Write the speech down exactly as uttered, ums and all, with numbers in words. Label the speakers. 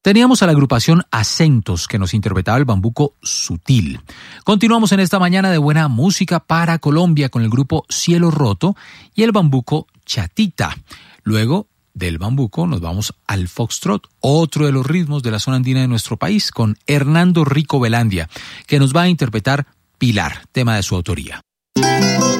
Speaker 1: Teníamos a la agrupación Acentos que nos interpretaba el bambuco Sutil. Continuamos en esta mañana de buena música para Colombia con el grupo Cielo Roto y el bambuco Chatita. Luego del bambuco nos vamos al foxtrot, otro de los ritmos de la zona andina de nuestro país, con Hernando Rico Velandia, que nos va a interpretar Pilar, tema de su autoría.